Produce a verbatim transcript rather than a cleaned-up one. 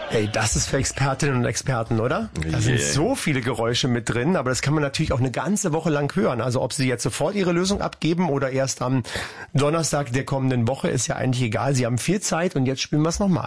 Ey, das ist für Expertinnen und Experten, oder? Da yeah. sind so viele Geräusche mit drin, aber das kann man natürlich auch eine ganze Woche lang hören. Also ob Sie jetzt sofort Ihre Lösung abgeben oder erst am Donnerstag der kommenden Woche, ist ja eigentlich egal. Sie haben viel Zeit und jetzt spielen wir es nochmal.